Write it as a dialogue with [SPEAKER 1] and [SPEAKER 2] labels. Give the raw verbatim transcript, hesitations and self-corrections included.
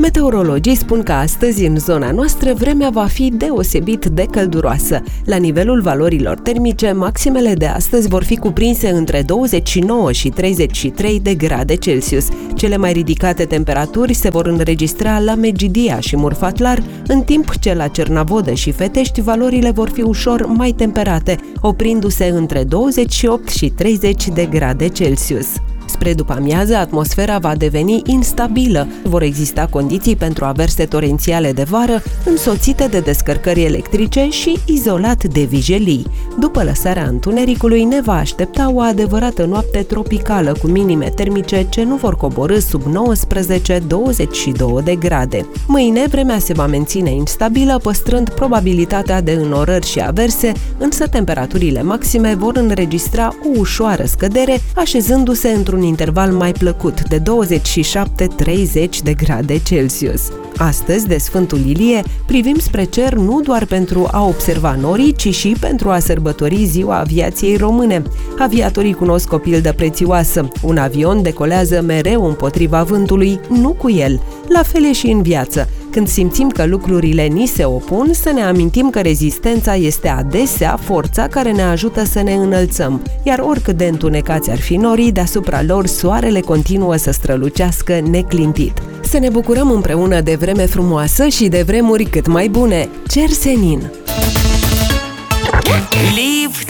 [SPEAKER 1] Meteorologii spun că astăzi în zona noastră vremea va fi deosebit de călduroasă. La nivelul valorilor termice, maximele de astăzi vor fi cuprinse între douăzeci și nouă și treizeci și trei de grade Celsius. Cele mai ridicate temperaturi se vor înregistra la Megidia și Murfatlar, în timp ce la Cernavodă și Fetești valorile vor fi ușor mai temperate, oprindu-se între douăzeci și opt și treizeci de grade Celsius. Spre după-amiază, atmosfera va deveni instabilă. Vor exista condiții pentru averse torențiale de vară, însoțite de descărcări electrice și izolat de vijelii. După lăsarea întunericului, ne va aștepta o adevărată noapte tropicală, cu minime termice ce nu vor coborî sub nouăsprezece douăzeci și două de grade. Mâine, vremea se va menține instabilă, păstrând probabilitatea de înorări și averse, însă temperaturile maxime vor înregistra o ușoară scădere, așezându-se într-un interval mai plăcut de douăzeci și șapte treizeci de grade Celsius. Astăzi, de Sfântul Ilie, privim spre cer nu doar pentru a observa norii, ci și pentru a sărbători Ziua Aviației Române. Aviatorii cunosc o pildă prețioasă. Un avion decolează mereu împotriva vântului, nu cu el. La fel e și în viață. Când simțim că lucrurile ni se opun, să ne amintim că rezistența este adesea forța care ne ajută să ne înălțăm, iar oricât de întunecați ar fi norii, deasupra lor soarele continuă să strălucească neclintit. Să ne bucurăm împreună de vreme frumoasă și de vremuri cât mai bune. Cer senin!
[SPEAKER 2] Live